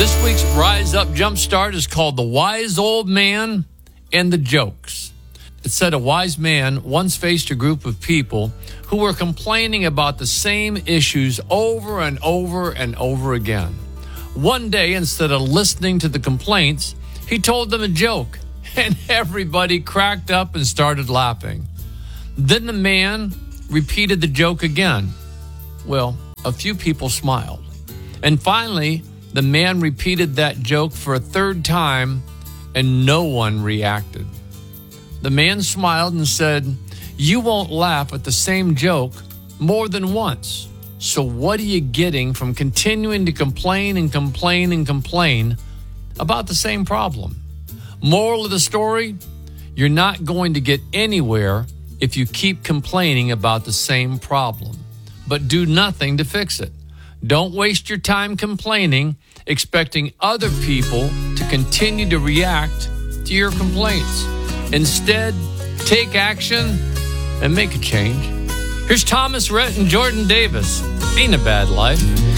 This week's Rise Up Jumpstart is called The Wise Old Man and the Jokes. It said a wise man once faced a group of people who were complaining about the same issues over and over and over again. One day, instead of listening to the complaints, he told them a joke, and everybody cracked up and started laughing. Then the man repeated the joke again. Well, a few people smiled. And finally, the man repeated that joke for a third time, and no one reacted. The man smiled and said, "You won't laugh at the same joke more than once. So what are you getting from continuing to complain and complain and complain about the same problem?" Moral of the story, you're not going to get anywhere if you keep complaining about the same problem, but do nothing to fix it. Don't waste your time complaining, expecting other people to continue to react to your complaints. Instead, take action and make a change. Here's Thomas Rhett and Jordan Davis. Ain't a Bad Life.